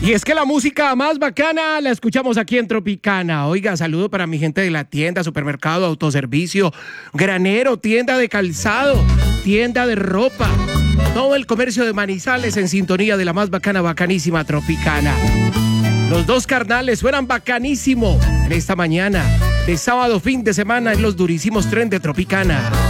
Y es que la música más bacana la escuchamos aquí en Tropicana. Oiga, saludo para mi gente de la tienda, supermercado, autoservicio, granero, tienda de calzado, tienda de ropa. Todo el comercio de Manizales en sintonía de la más bacana, bacanísima Tropicana. Los dos carnales suenan bacanísimo en esta mañana de sábado fin de semana en los durísimos tren de Tropicana.